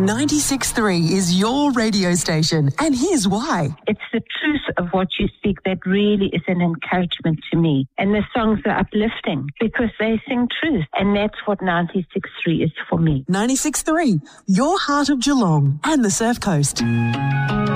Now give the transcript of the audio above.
96.3 is your radio station, and here's why. It's the truth of what you speak that really is an encouragement to me. And the songs are uplifting because they sing truth. And that's what 96.3 is for me. 96.3, your heart of Geelong and the Surf Coast.